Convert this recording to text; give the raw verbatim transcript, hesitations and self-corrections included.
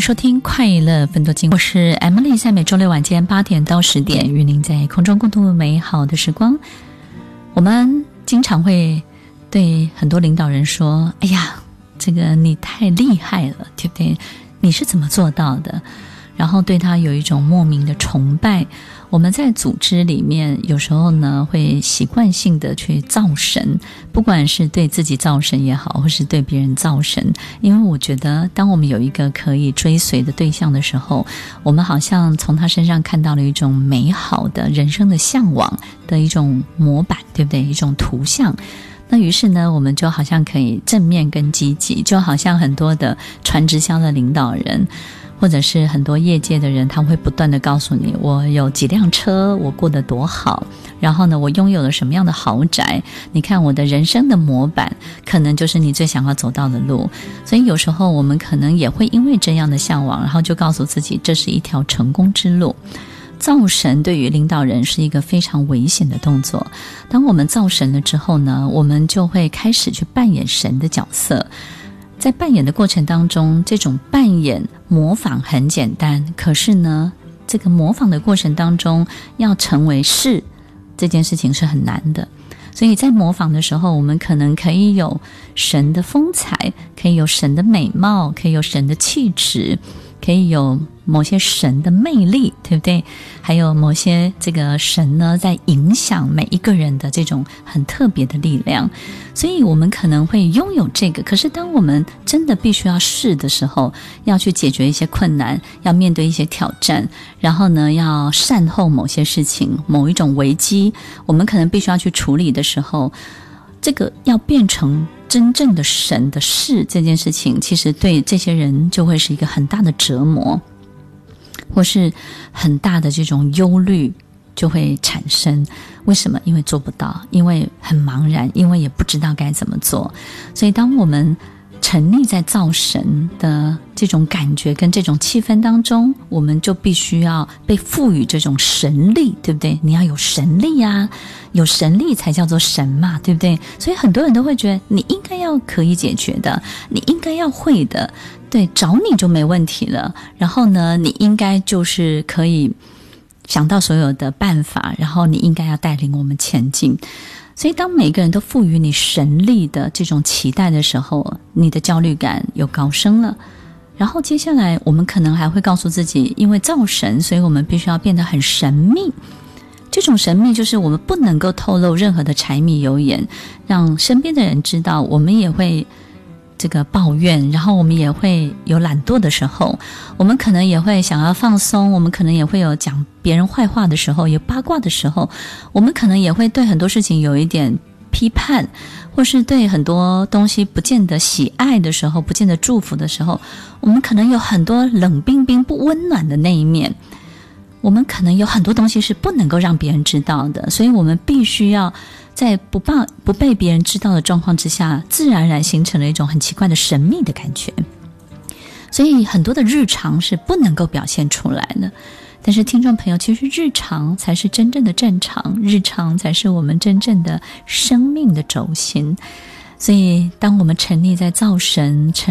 收听快乐分多金，我是 Emily， 在每周六晚间八点到十点与您在空中共度美好的时光。我们经常会对很多领导人说，哎呀，这个你太厉害了，对不对？你是怎么做到的？然后对他有一种莫名的崇拜。我们在组织里面有时候呢会习惯性的去造神，不管是对自己造神也好，或是对别人造神。因为我觉得当我们有一个可以追随的对象的时候，我们好像从他身上看到了一种美好的人生的向往的一种模板，对不对？一种图像。那于是呢，我们就好像可以正面跟积极，就好像很多的传直销的领导人，或者是很多业界的人，他会不断的告诉你，我有几辆车，我过得多好，然后呢，我拥有了什么样的豪宅，你看我的人生的模板可能就是你最想要走到的路。所以有时候我们可能也会因为这样的向往，然后就告诉自己这是一条成功之路。造神对于领导人是一个非常危险的动作。当我们造神了之后呢，我们就会开始去扮演神的角色。在扮演的过程当中，这种扮演模仿很简单，可是呢，这个模仿的过程当中要成为是这件事情是很难的。所以在模仿的时候，我们可能可以有神的风采，可以有神的美貌，可以有神的气质，可以有某些神的魅力，对不对？还有某些这个神呢，在影响每一个人的这种很特别的力量。所以我们可能会拥有这个，可是当我们真的必须要试的时候，要去解决一些困难，要面对一些挑战，然后呢，要善后某些事情，某一种危机，我们可能必须要去处理的时候，这个要变成真正的神的事，这件事情其实对这些人就会是一个很大的折磨，或是很大的这种忧虑就会产生。为什么？因为做不到，因为很茫然，因为也不知道该怎么做。所以当我们沉溺在造神的这种感觉跟这种气氛当中，我们就必须要被赋予这种神力，对不对？你要有神力啊，有神力才叫做神嘛，对不对？所以很多人都会觉得你应该要可以解决的，你应该要会的，对，找你就没问题了。然后呢，你应该就是可以想到所有的办法，然后你应该要带领我们前进。所以当每个人都赋予你神力的这种期待的时候，你的焦虑感又高升了。然后接下来我们可能还会告诉自己，因为造神，所以我们必须要变得很神秘。这种神秘就是我们不能够透露任何的柴米油盐，让身边的人知道。我们也会这个抱怨，然后我们也会有懒惰的时候，我们可能也会想要放松，我们可能也会有讲别人坏话的时候，有八卦的时候，我们可能也会对很多事情有一点批判，或是对很多东西不见得喜爱的时候，不见得祝福的时候，我们可能有很多冷冰冰不温暖的那一面。我们可能有很多东西是不能够让别人知道的，所以我们必须要在不被不被别人知道的状况之下，自然而然形成了一种很奇怪的神秘的感觉。所以很多的日常是不能够表现出来的。但是听众朋友，其实日常才是真正的正常，日常才是我们真正的生命的轴心。所以当我们沉溺在造神，沉